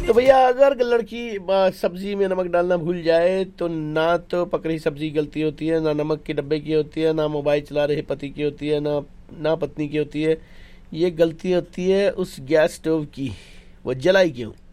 तो भैया अगर लड़की सब्जी में नमक डालना भूल जाए तो ना तो पकड़ी सब्जी की गलती होती है, ना नमक के डब्बे की होती है, ना मोबाइल चला रहे पति की होती है, ना पत्नी की होती है। ये गलती होती है उस गैस स्टोव की। वो जलाई क्यों?